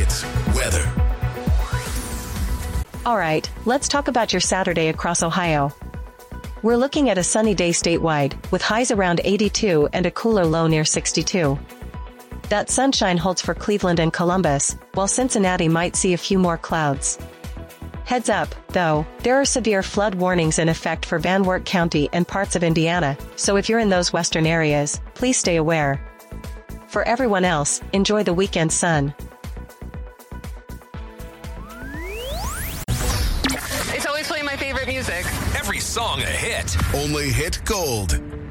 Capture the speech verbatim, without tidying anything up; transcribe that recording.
It's weather. All right, let's talk about your Saturday across Ohio. We're looking at a sunny day statewide, with highs around eighty-two and a cooler low near sixty-two. That sunshine holds for Cleveland and Columbus, while Cincinnati might see a few more clouds. Heads up, though, there are severe flood warnings in effect for Van Wert County and parts of Indiana, so if you're in those western areas, please stay aware. For everyone else, enjoy the weekend sun. It's always playing my favorite music. Every song a hit. Only hit gold.